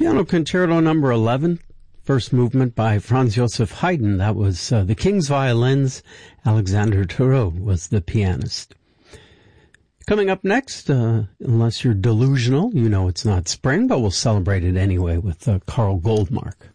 Piano Concerto number 11, first movement by Franz Joseph Haydn. That was the King's Violins. Alexander Tarot was the pianist. Coming up next, unless you're delusional, you know it's not spring, but we'll celebrate it anyway with Carl Goldmark.